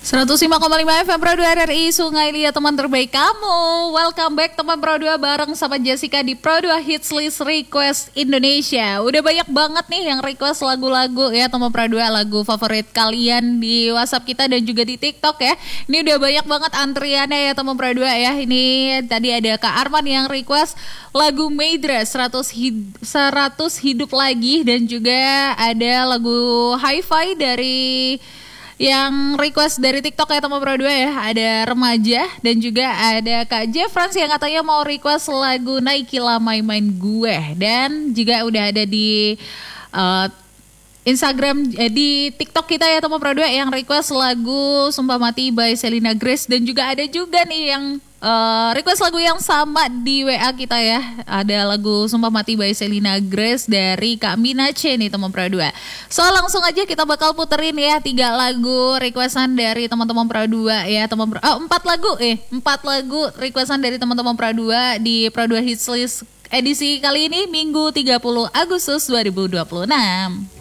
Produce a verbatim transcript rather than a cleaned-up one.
seratus lima koma lima F M Pro dua R R I Sungai Liat, teman terbaik kamu. Welcome back teman Pro dua bareng sama Jessica di Pro dua Hits List Request Indonesia. Udah banyak banget nih yang request lagu-lagu ya teman Pro dua, lagu favorit kalian di WhatsApp kita dan juga di TikTok ya. Ini udah banyak banget antriannya ya teman Pro dua ya. Ini tadi ada Kak Arman yang request lagu Maidra seratus, hid- seratus hidup lagi, dan juga ada lagu Hi-Fi dari yang request dari TikTok ya teman Pro dua ya. Ada Remaja dan juga ada Kak Jeffrans yang katanya mau request lagu Naikilah Main-Main Gue. Dan juga udah ada di uh, Instagram, eh, di TikTok kita ya teman Pro dua yang request lagu Sumpah Mati by Selena Grace. Dan juga ada juga nih yang Uh, request lagu yang sama di W A kita ya. Ada lagu Sumpah Mati by Selena Grace dari Kak Mina C nih teman Pro dua. So langsung aja kita bakal puterin ya tiga lagu requestan dari teman-teman Pro dua ya teman Pro, oh, empat lagu eh empat lagu requestan dari teman-teman Pro dua di Pro dua Hits List edisi kali ini Minggu tiga puluh Agustus dua ribu dua puluh enam.